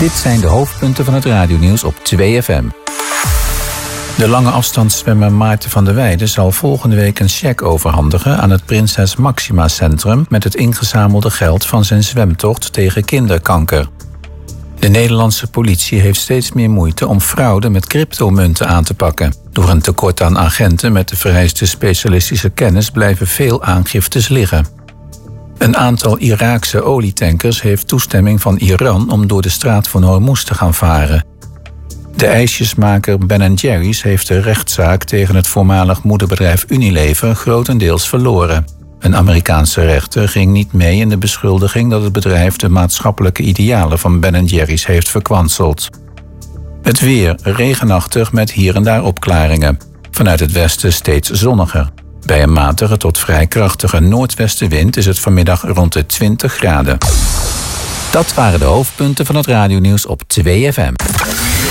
Dit zijn de hoofdpunten van het radionieuws op 2FM. De lange afstandszwemmer Maarten van der Weijden zal volgende week een cheque overhandigen aan het Prinses Maxima Centrum met het ingezamelde geld van zijn zwemtocht tegen kinderkanker. De Nederlandse politie heeft steeds meer moeite om fraude met cryptomunten aan te pakken. Door een tekort aan agenten met de vereiste specialistische kennis blijven veel aangiftes liggen. Een aantal Iraakse olietankers heeft toestemming van Iran om door de straat van Hormuz te gaan varen. De ijsjesmaker Ben & Jerry's heeft de rechtszaak tegen het voormalig moederbedrijf Unilever grotendeels verloren. Een Amerikaanse rechter ging niet mee in de beschuldiging dat het bedrijf de maatschappelijke idealen van Ben & Jerry's heeft verkwanseld. Het weer regenachtig met hier en daar opklaringen. Vanuit het westen steeds zonniger. Bij een matige tot vrij krachtige noordwestenwind is het vanmiddag rond de 20 graden. Dat waren de hoofdpunten van het radionieuws op 2FM.